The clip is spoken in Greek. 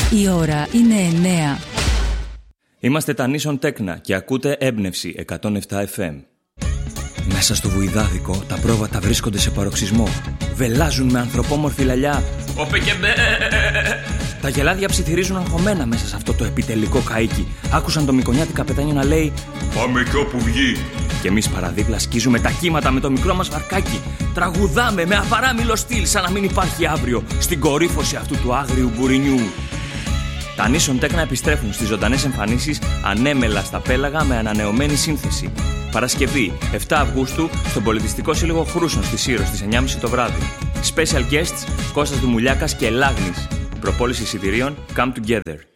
Η ώρα είναι 9. Είμαστε τα Nison Tecna και ακούτε Έμπνευση 107 FM. Μέσα στο βουηδάδικο τα πρόβατα βρίσκονται σε παροξισμό. Βελάζουν με ανθρωπόμορφη λαλιά. Όπε και μπε! Τα γελάδια ψιθυρίζουν αγχωμένα μέσα σε αυτό το επιτελικό καΐκι. Άκουσαν το Μικονιάτη καπετάνιο να λέει «Πάμε κι όπου βγει». Και εμείς παραδίπλα σκίζουμε τα κύματα με το μικρό μας βαρκάκι. Τραγουδάμε με απαράμιλο στυλ σαν να μην υπάρχει αύριο στην κορύφωση αυτού του άγριου μπουρινιού. Τα Nison Tecna επιστρέφουν στις ζωντανές εμφανίσεις ανέμελα στα πέλαγα με ανανεωμένη σύνθεση. Παρασκευή 7 Αυγούστου στον Πολιτιστικό Σύλλογο Χρούσων στη Σύρο στις 9.30 το βράδυ. Special guests Κώστας Δουμουλιάκας και Λάγνης. Προπόληση εισιτηρίων Come Together.